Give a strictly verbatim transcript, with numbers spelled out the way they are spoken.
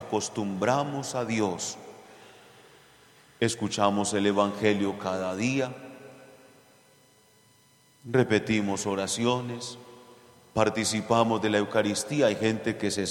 acostumbramos a Dios. Escuchamos el Evangelio cada día, repetimos oraciones, participamos de la Eucaristía. Hay gente que se